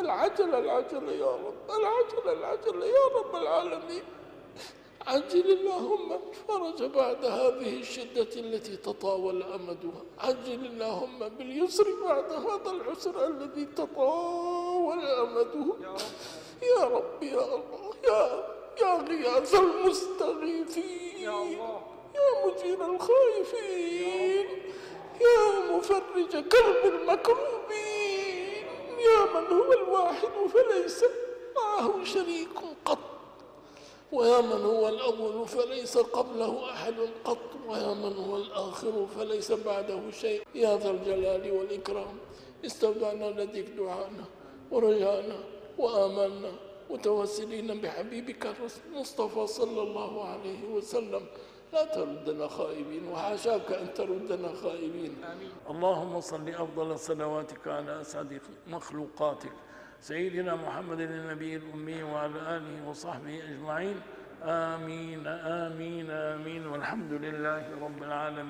العجل العجل يا رب، العجل العجل يا رب العالمين. عجل اللهم الفرج بعد هذه الشدة التي تطاول أمدها، عجل اللهم باليسر بعد هذا العسر الذي تطاول أمده يا رب يا الله، يا غياث المستغيثين، يا مجير الخائفين، يا مفرج كرب المكروبين، يا من هو الواحد فليس معه شريك قط، ويا من هو الأول فليس قبله أحد قط، ويا من هو الآخر فليس بعده شيء، يا ذا الجلال والإكرام. استودعنا لديك دعانا ورجعنا وآمنا متوسلين بحبيبك المصطفى صلى الله عليه وسلم. لا تردنا خائبين، وحاشاك أن تردنا خائبين. اللهم صل أفضل صلواتك على أسعد مخلوقاتك سيدنا محمد النبي الأمي وعلى آله وصحبه أجمعين. آمين آمين آمين، والحمد لله رب العالمين.